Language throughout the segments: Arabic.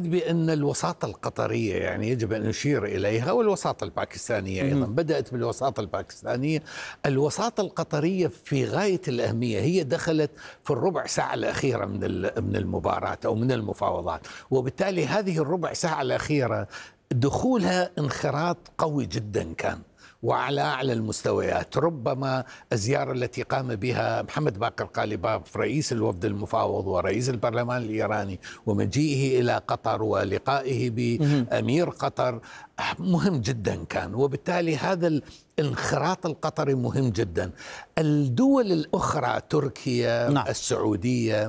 أعتقد بأن الوساطة القطرية يعني يجب أن نشير إليها، والوساطة الباكستانية أيضا بدأت بالوساطة الباكستانية. الوساطة القطرية في غاية الأهمية، هي دخلت في الربع ساعة الأخيرة من المباراة أو من المفاوضات، وبالتالي هذه الربع ساعة الأخيرة دخولها انخراط قوي جدا كان وعلى أعلى المستويات. ربما الزيارة التي قام بها محمد باقر قالباف رئيس الوفد المفاوض ورئيس البرلمان الإيراني ومجيئه إلى قطر ولقائه بأمير قطر مهم جدا كان، وبالتالي هذا الانخراط القطري مهم جدا. الدول الأخرى تركيا، نعم، السعودية،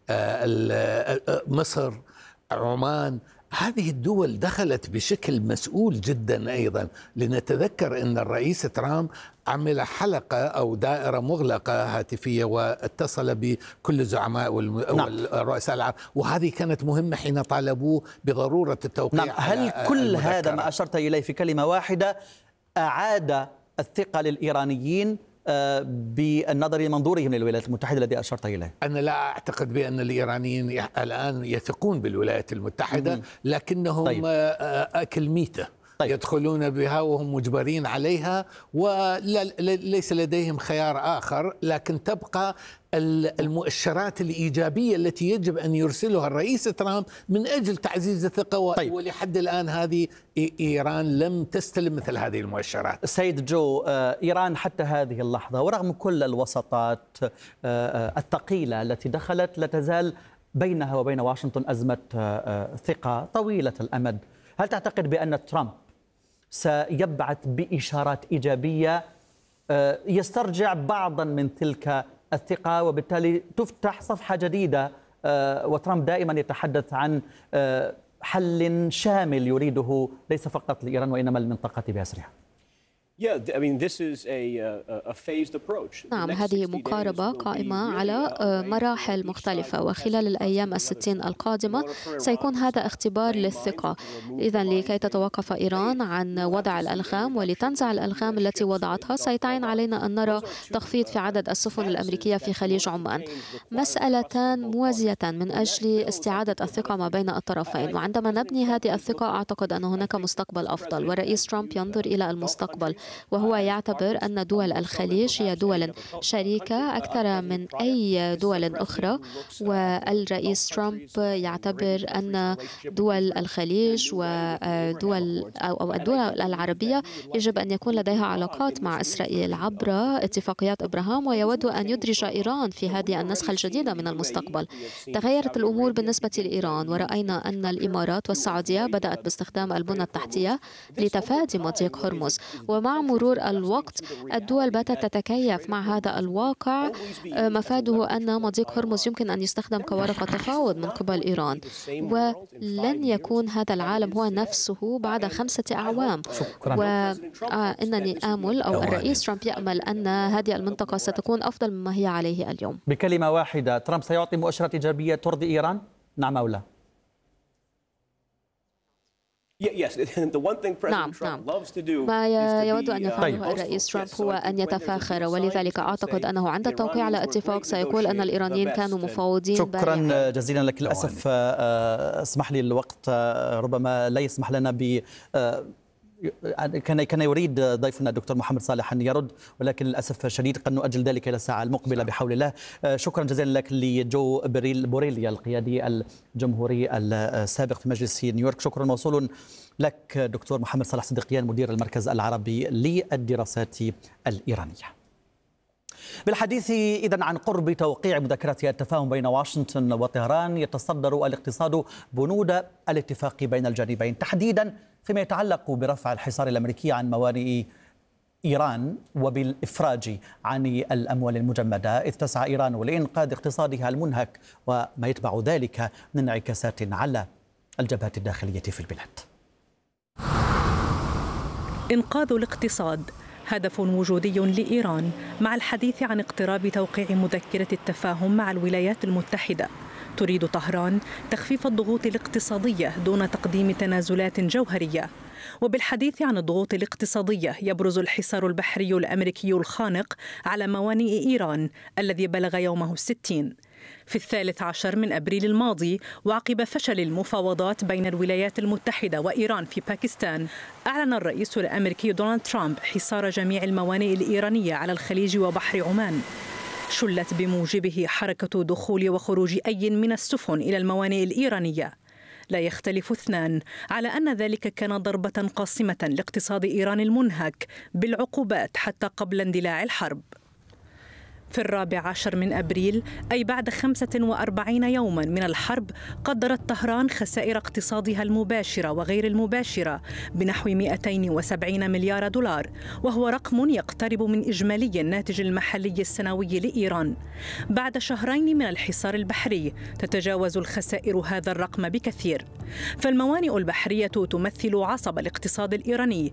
مصر، عمان، هذه الدول دخلت بشكل مسؤول جدا أيضا. لنتذكر أن الرئيس ترامب عمل حلقة أو دائرة مغلقة هاتفية واتصل بكل زعماء والرؤساء العام، وهذه كانت مهمة حين طالبوه بضرورة التوقيع. نعم. هل كل هذا ما أشرت إليه في كلمة واحدة أعاد الثقة للإيرانيين بالنظر لمنظورهم للولايات المتحدة الذي أشرت إليه؟ أنا لا أعتقد بأن الإيرانيين الآن يثقون بالولايات المتحدة، لكنهم أكل ميتة. طيب. يدخلون بها وهم مجبرين عليها وليس لديهم خيار آخر، لكن تبقى المؤشرات الإيجابية التي يجب أن يرسلها الرئيس ترامب من أجل تعزيز الثقة. طيب. ولحد الآن هذه إيران لم تستلم مثل هذه المؤشرات. سيد جو، إيران حتى هذه اللحظة ورغم كل الوساطات الثقيلة التي دخلت لا تزال بينها وبين واشنطن أزمة ثقة طويلة الأمد. هل تعتقد بأن ترامب سيبعث بإشارات إيجابية يسترجع بعضا من تلك الثقة وبالتالي تفتح صفحة جديدة؟ وترامب دائما يتحدث عن حل شامل يريده ليس فقط لإيران وإنما للمنطقة بأسرها. نعم، هذه مقاربة قائمة على مراحل مختلفة، وخلال الأيام 60 القادمة سيكون هذا اختبار للثقة. إذن لكي تتوقف إيران عن وضع الألغام ولتنزع الألغام التي وضعتها، سيتعين علينا أن نرى تخفيض في عدد السفن الأمريكية في خليج عمان. مسألتان موازية من أجل استعادة الثقة ما بين الطرفين، وعندما نبني هذه الثقة أعتقد أن هناك مستقبل أفضل، والرئيس ترامب ينظر إلى المستقبل وهو يعتبر أن دول الخليج هي دول شريكة أكثر من أي دول أخرى. والرئيس ترامب يعتبر أن دول الخليج ودول أو الدول العربية يجب أن يكون لديها علاقات مع إسرائيل عبر اتفاقيات إبراهام، ويود أن يدرج إيران في هذه النسخة الجديدة من المستقبل. تغيرت الأمور بالنسبة لإيران، ورأينا أن الإمارات والسعودية بدأت باستخدام البنى التحتية لتفادي مضيق هرمز، ومع مرور الوقت الدول باتت تتكيف مع هذا الواقع. مفاده أن مضيق هرمز يمكن أن يستخدم كورقة تفاوض من قبل إيران، ولن يكون هذا العالم هو نفسه بعد 5 أعوام. وإنني آمل أو الرئيس ترامب يأمل أن هذه المنطقة ستكون أفضل مما هي عليه اليوم. بكلمة واحدة، ترامب سيعطي مؤشرات إيجابية ترضي إيران؟ نعم أو لا؟ نعم. ما يود أن يفعله الرئيس ترامب هو أن يتفاخر، ولذلك أعتقد أنه عند التوقيع على اتفاق سيقول أن الإيرانيين كانوا مفاوضين. شكرا جزيلا لك. للأسف اسمح لي، الوقت ربما لا يسمح لنا ب كان يريد ضيفنا الدكتور محمد صالح أن يرد، ولكن للأسف الشديد قد نؤجل ذلك إلى الساعة المقبلة بحول الله. شكرا جزيلا لك لجو بوريليا القيادي الجمهوري السابق في مجلس نيويورك. شكرا موصول لك دكتور محمد صالح صديقيان مدير المركز العربي للدراسات الإيرانية. بالحديث إذن عن قرب توقيع مذكرة التفاهم بين واشنطن وطهران، يتصدر الاقتصاد بنود الاتفاق بين الجانبين، تحديدا فيما يتعلق برفع الحصار الأمريكي عن موانئ إيران وبالإفراج عن الأموال المجمدة، إذ تسعى إيران لإنقاذ اقتصادها المنهك وما يتبع ذلك من انعكاسات على الجبهات الداخلية في البلاد. إنقاذ الاقتصاد هدف وجودي لإيران مع الحديث عن اقتراب توقيع مذكرة التفاهم مع الولايات المتحدة. تريد طهران تخفيف الضغوط الاقتصادية دون تقديم تنازلات جوهرية. وبالحديث عن الضغوط الاقتصادية يبرز الحصار البحري الأمريكي الخانق على موانئ إيران الذي بلغ يومه 60. في 13 من أبريل الماضي، وعقب فشل المفاوضات بين الولايات المتحدة وإيران في باكستان، أعلن الرئيس الأمريكي دونالد ترامب حصار جميع الموانئ الإيرانية على الخليج وبحر عمان. شلت بموجبه حركة دخول وخروج أي من السفن إلى الموانئ الإيرانية. لا يختلف اثنان على أن ذلك كان ضربة قاصمة لاقتصاد إيران المنهك بالعقوبات حتى قبل اندلاع الحرب. في 14 من أبريل، أي بعد 45 يوما من الحرب، قدرت طهران خسائر اقتصادها المباشرة وغير المباشرة بنحو 270 مليار دولار، وهو رقم يقترب من إجمالي الناتج المحلي السنوي لإيران. بعد شهرين من الحصار البحري، تتجاوز الخسائر هذا الرقم بكثير. فالموانئ البحرية تمثل عصب الاقتصاد الإيراني.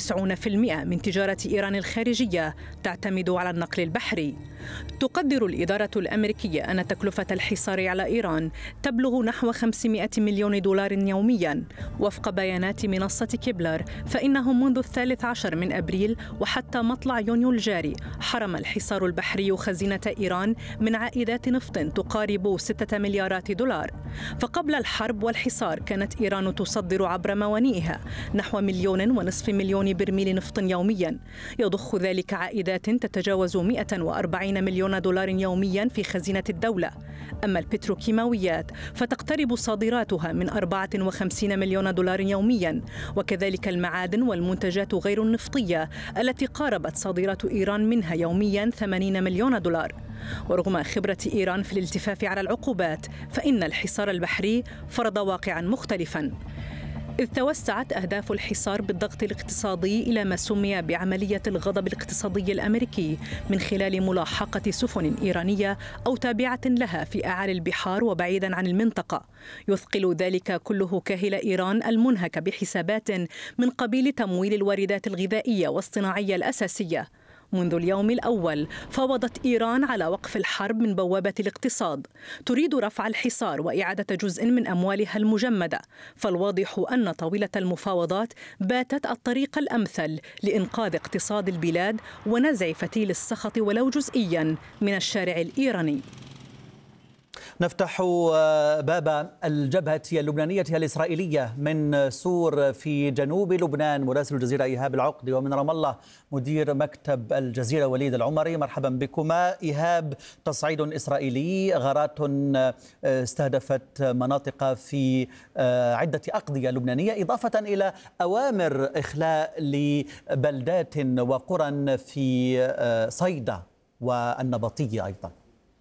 90% من تجارة إيران الخارجية تعتمد على النقل البحري. تقدر الإدارة الأمريكية أن تكلفة الحصار على إيران تبلغ نحو 500 مليون دولار يومياً. وفق بيانات منصة كيبلر، فإنه منذ 13 من أبريل وحتى مطلع يونيو الجاري، حرم الحصار البحري خزينة إيران من عائدات نفط تقارب 6 مليارات دولار. فقبل الحرب والحصار كانت إيران تصدر عبر موانئها نحو 1.5 مليون برميل نفط يومياً، يضخ ذلك عائدات تتجاوز 140 مليون دولار يوميا في خزينة الدولة. أما البتروكيماويات فتقترب صادراتها من 54 مليون دولار يوميا، وكذلك المعادن والمنتجات غير النفطية التي قاربت صادرات إيران منها يوميا 80 مليون دولار. ورغم خبرة إيران في الالتفاف على العقوبات، فإن الحصار البحري فرض واقعا مختلفا، إذ توسعت أهداف الحصار بالضغط الاقتصادي إلى ما سمي بعملية الغضب الاقتصادي الأمريكي، من خلال ملاحقة سفن إيرانية أو تابعة لها في أعالي البحار وبعيدا عن المنطقة. يثقل ذلك كله كاهل إيران المنهك بحسابات من قبيل تمويل الواردات الغذائية والصناعية الأساسية. منذ اليوم الأول فاوضت إيران على وقف الحرب من بوابة الاقتصاد، تريد رفع الحصار وإعادة جزء من أموالها المجمدة. فالواضح أن طاولة المفاوضات باتت الطريق الأمثل لإنقاذ اقتصاد البلاد ونزع فتيل السخط ولو جزئيا من الشارع الإيراني. نفتح باب الجبهة اللبنانية الإسرائيلية من سور في جنوب لبنان. مراسل الجزيرة إيهاب العقدي، ومن رام الله مدير مكتب الجزيرة وليد العمري. مرحبا بكما. إيهاب، تصعيد إسرائيلي، غارات استهدفت مناطق في عدة أقضية لبنانية، إضافة إلى أوامر إخلاء لبلدات وقرى في صيدا والنبطية أيضا.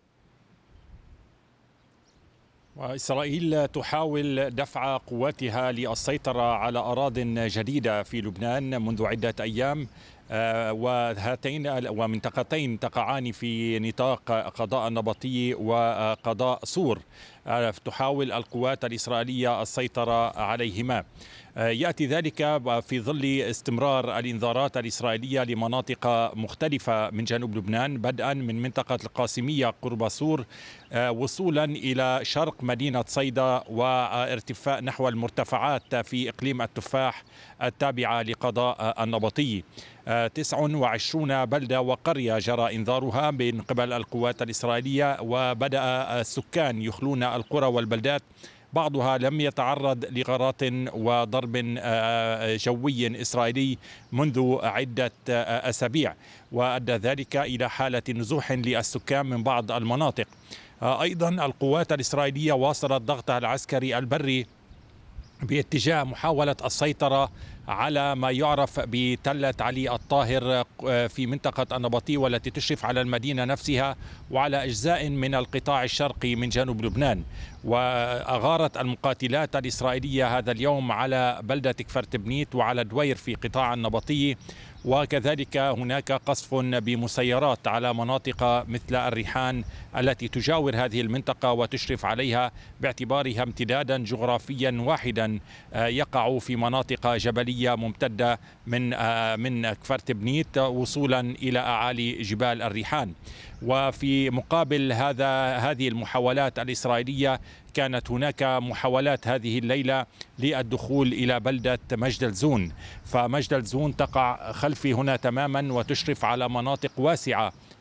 وإسرائيل تحاول دفع قواتها للسيطرة على أراضٍ جديدة في لبنان منذ عدة أيام، وهاتين ومنطقتين تقعان في نطاق قضاء النبطي وقضاء صور. تحاول القوات الإسرائيلية السيطرة عليهما. يأتي ذلك في ظل استمرار الإنذارات الإسرائيلية لمناطق مختلفة من جنوب لبنان، بدءا من منطقة القاسمية قرب صور وصولا إلى شرق مدينة صيدا، وارتفاع نحو المرتفعات في إقليم التفاح التابعة لقضاء النبطي. 29 بلدة وقرية جرى إنذارها من قبل القوات الإسرائيلية، وبدأ السكان يخلون القرى والبلدات. بعضها لم يتعرض لغارات وضرب جوي إسرائيلي منذ عدة أسابيع، وأدى ذلك إلى حالة نزوح للسكان من بعض المناطق. أيضا القوات الإسرائيلية واصلت ضغطها العسكري البري باتجاه محاولة السيطرة على ما يعرف بتلة علي الطاهر في منطقة النبطي، والتي تشرف على المدينة نفسها وعلى أجزاء من القطاع الشرقي من جنوب لبنان. وأغارت المقاتلات الإسرائيلية هذا اليوم على بلدة كفر تبنيت وعلى دوير في قطاع النبطي، وكذلك هناك قصف بمسيرات على مناطق مثل الريحان التي تجاور هذه المنطقة وتشرف عليها، باعتبارها امتدادا جغرافيا واحدا يقع في مناطق جبلية ممتدة من كفر تبنيت وصولا إلى أعالي جبال الريحان. وفي مقابل هذه المحاولات الإسرائيلية كانت هناك محاولات هذه الليلة للدخول إلى بلدة مجدل زون. فمجدل زون تقع خلفي هنا تماما وتشرف على مناطق واسعة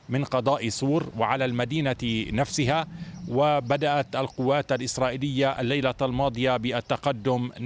من قضاء سور وعلى المدينة نفسها. وبدأت القوات الإسرائيلية الليلة الماضية بالتقدم